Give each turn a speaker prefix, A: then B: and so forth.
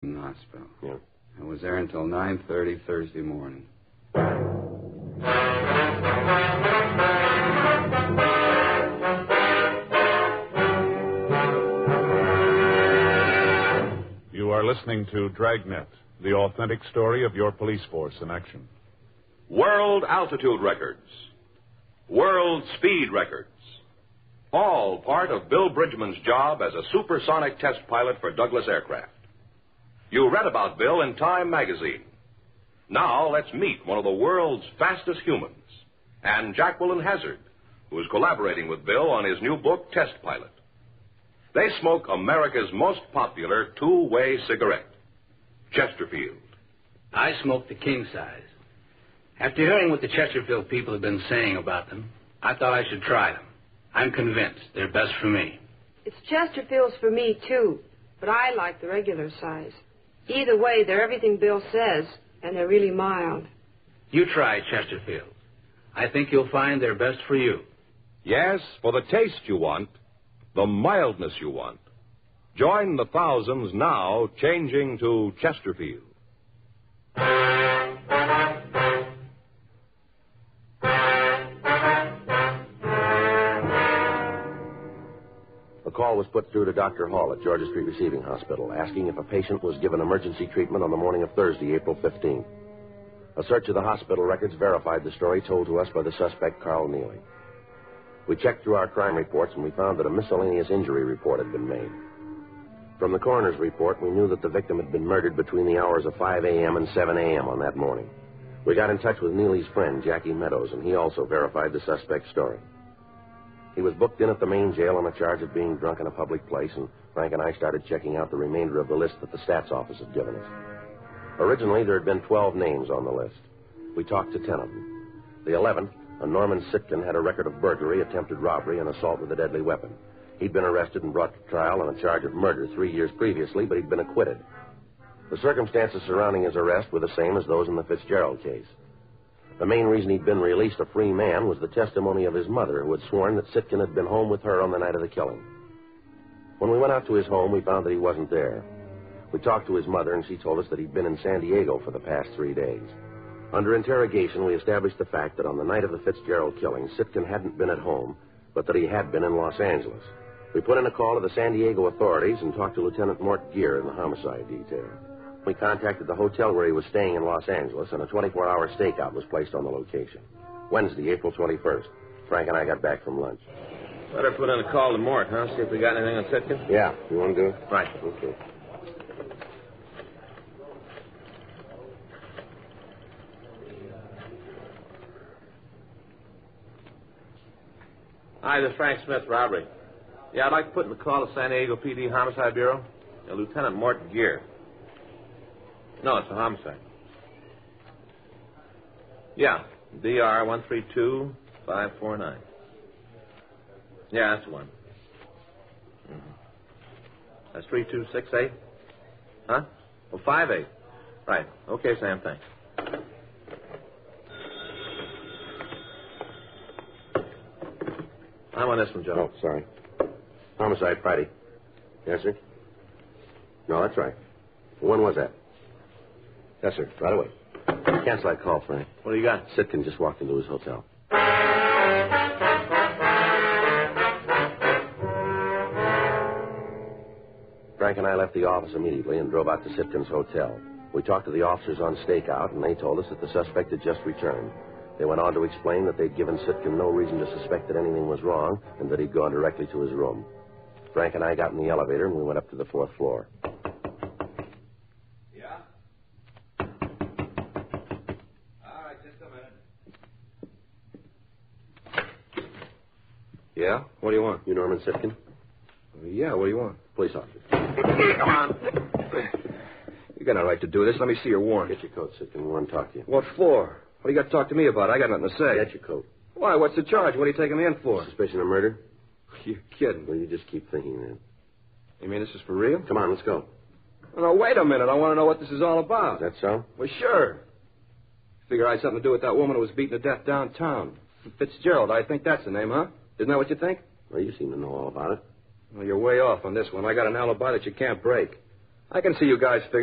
A: hospital.
B: Yeah.
A: I was there until 9:30 Thursday morning.
C: You are listening to Dragnet, the authentic story of your police force in action.
D: World altitude records. World speed records. All part of Bill Bridgman's job as a supersonic test pilot for Douglas Aircraft. You read about Bill in Time magazine. Now let's meet one of the world's fastest humans, and Jacqueline Hazard, who is collaborating with Bill on his new book, Test Pilot. They smoke America's most popular two-way cigarette, Chesterfield.
E: I smoke the king size. After hearing what the Chesterfield people have been saying about them, I thought I should try them. I'm convinced they're best for me.
F: It's Chesterfields for me, too, but I like the regular size. Either way, they're everything Bill says, and they're really mild.
E: You try Chesterfield. I think you'll find they're best for you.
D: Yes, for the taste you want, the mildness you want. Join the thousands now changing to Chesterfield.
B: A call was put through to Dr. Hall at Georgia Street Receiving Hospital, asking if a patient was given emergency treatment on the morning of Thursday, April 15th. A search of the hospital records verified the story told to us by the suspect, Carl Neely. We checked through our crime reports, and we found that a miscellaneous injury report had been made. From the coroner's report, we knew that the victim had been murdered between the hours of 5 a.m. and 7 a.m. on that morning. We got in touch with Neely's friend, Jackie Meadows, and he also verified the suspect's story. He was booked in at the main jail on a charge of being drunk in a public place, and Frank and I started checking out the remainder of the list that the stats office had given us. Originally, there had been 12 names on the list. We talked to 10 of them. The 11th, a Norman Sitkin, had a record of burglary, attempted robbery, and assault with a deadly weapon. He'd been arrested and brought to trial on a charge of murder 3 years previously, but he'd been acquitted. The circumstances surrounding his arrest were the same as those in the Fitzgerald case. The main reason he'd been released a free man was the testimony of his mother, who had sworn that Sitkin had been home with her on the night of the killing. When we went out to his home, we found that he wasn't there. We talked to his mother, and she told us that he'd been in San Diego for the past 3 days. Under interrogation, we established the fact that on the night of the Fitzgerald killing, Sitkin hadn't been at home, but that he had been in Los Angeles. We put in a call to the San Diego authorities and talked to Lieutenant Mort Gear in the homicide detail. We contacted the hotel where he was staying in Los Angeles, and a 24-hour stakeout was placed on the location. Wednesday, April 21st. Frank and I got back from lunch.
G: Better put in a call to Mort, huh? See if we got anything on Sitkin?
B: Yeah. You want to do it?
G: Right.
B: Okay.
G: Hi, this is Frank Smith, robbery. Yeah, I'd like to put in the call to San Diego PD Homicide Bureau. Lieutenant Mort Gear. No, it's a homicide. Yeah, DR 132549. Yeah, that's the one. Mm-hmm. That's 3268? Huh? Oh, 58. Right. Okay, Sam, thanks. I'm on this one, Joe.
B: Oh, sorry. Homicide Friday. Yes, sir? No, that's right. When was that? Yes, sir. Right away. Cancel that call, Frank.
G: What do you got?
B: Sitkin just walked into his hotel. Frank and I left the office immediately and drove out to Sitkin's hotel. We talked to the officers on stakeout, and they told us that the suspect had just returned. They went on to explain that they'd given Sitkin no reason to suspect that anything was wrong and that he'd gone directly to his room. Frank and I got in the elevator, and we went up to the 4th floor.
G: Yeah? All right, just a minute.
H: Yeah? What do you want?
B: You Norman Sitkin?
H: Yeah, what do you want?
B: Police officer.
H: Come on. You got no right to do this. Let me see your warrant.
B: Get your coat, Sitkin. We want to talk to you.
H: What for? What do you got to talk to me about? I got nothing to say.
B: Get your coat.
H: Why? What's the charge? What are you taking me in for?
B: Suspicion of murder?
H: You're kidding.
B: Well, you just keep thinking that.
H: You mean this is for real?
B: Come on, let's go.
H: No, wait a minute. I want to know what this is all about.
B: Is that so?
H: Well, sure. Figure I had something to do with that woman who was beaten to death downtown. Fitzgerald, I think that's the name, huh? Isn't that what you think?
B: Well, you seem to know all about it.
H: Well, you're way off on this one. I got an alibi that you can't break. I can see you guys figure